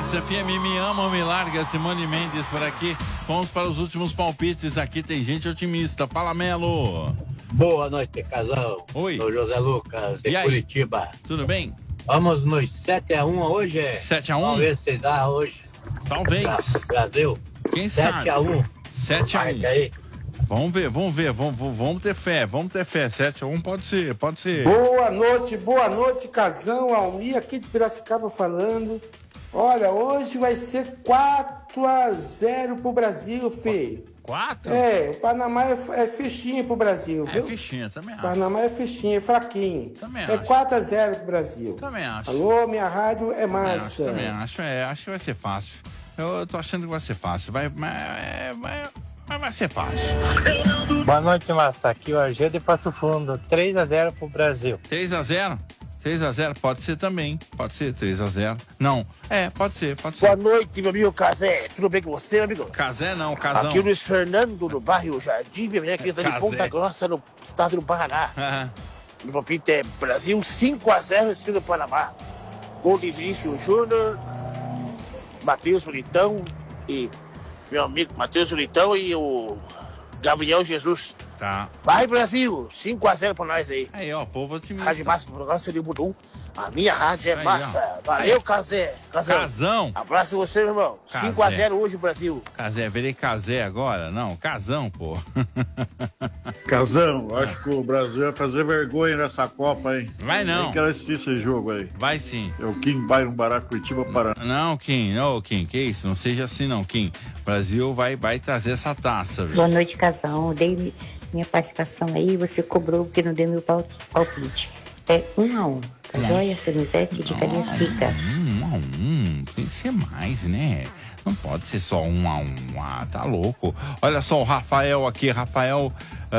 Mix FM, me ama, me larga, Simone Mendes por aqui. Vamos para os últimos palpites. Aqui tem gente otimista. Fala, Melo. Boa noite, casal. Oi. Sou José Lucas, de Curitiba. Tudo bem? Vamos nos 7-1 hoje. 7-1? Vamos ver se dá hoje. Talvez. Brasil. Quem sabe? 7-1. 7-1. Aí. Vamos ver. Vamos ter fé. 7-1 pode ser. Boa noite, casão. Almir aqui de Piracicaba falando. Olha, hoje vai ser 4-0 pro Brasil, feio. 4? É, o Panamá é fichinha pro Brasil, viu? É fichinha, também acho. Panamá é fichinha, é fraquinho. Também é acho. 4-0 pro Brasil. Também acho. Alô, minha rádio é massa. Também acho. Acho que vai ser fácil. Eu tô achando que vai ser fácil. Vai ser fácil. Boa noite, Massa. Aqui o Argel de Passo Fundo. 3-0 pro Brasil. 3-0? 3-0 pode ser também. Pode ser 3-0. Não. Pode ser. Boa noite, meu amigo Cazé. Tudo bem com você, amigo? Cazé não, Casão. Aqui o Luiz Fernando, do bairro Jardim, minha criança de Cazé. Ponta Grossa, no estado do Paraná. Meu palpite é Brasil 5-0 em cima do Panamá. Gol de Vinícius Júnior, Matheus Militão e meu amigo Matheus Militão e o Gabriel Jesus. Tá. Vai, Brasil! 5-0 pra nós aí. Aí, ó, povo otimista. Rádio Massa do programa seria Budum. A minha rádio é Aí, massa. ó. Valeu, Aí. Cazé. Casão. Abraço você, meu irmão. Cazé. 5-0 hoje, Brasil. Cazé, virei Cazé agora? Não, Casão, pô. Casão, acho que o Brasil vai fazer vergonha nessa Copa, hein? Vai não. Nem quero assistir esse jogo aí. Vai sim. É o Kim Byron Bará, Curitiba, Paraná. Não, Kim, que isso? Não seja assim não, Kim. O Brasil vai trazer essa taça, viu? Boa noite, casal. Dei minha participação aí, você cobrou porque não deu meu palpite. É 1-1. Tá joia, Senizete de Cariacica. 1-1. Tem que ser mais, né? Não pode ser só 1-1. Ah, tá louco. Olha só o Rafael aqui. Rafael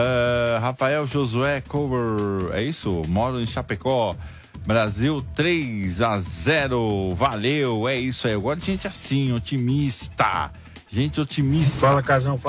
Josué Cover. É isso? Moro em Chapecó. Brasil 3-0. Valeu. É isso aí. Eu gosto de gente assim, otimista. Gente otimista. Fala, Casão.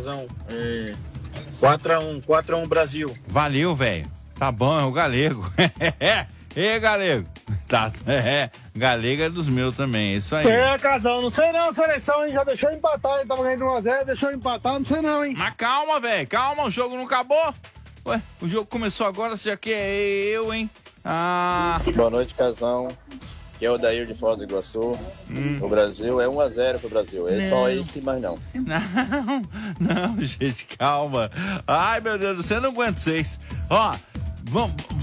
4-1 Brasil. Valeu, velho. Tá bom, é o Galego. Galego. Tá, Galego é dos meus também, é isso aí. Casão, não sei não, seleção, hein? Já deixou empatar, ele tava ganhando 1-0, deixou empatar, não sei não, hein? Mas calma, velho, calma, o jogo não acabou. Ué, o jogo começou agora, você já quer eu, hein? Boa noite, Casão. Aqui é o Dair de Foz do Iguaçu. O Brasil é 1-0 pro Brasil. É só esse, mas não. Não, gente, calma. Ai, meu Deus do céu, eu não aguento vocês. Ó,